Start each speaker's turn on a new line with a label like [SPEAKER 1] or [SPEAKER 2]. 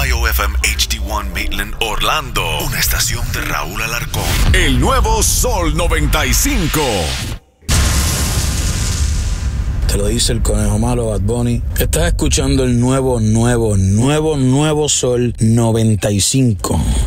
[SPEAKER 1] WIOFM HD1 Maitland, Orlando. Una estación de Raúl Alarcón.
[SPEAKER 2] El nuevo Sol 95.
[SPEAKER 3] Te lo dice el conejo malo, Bad Bunny. Estás escuchando el nuevo Sol 95.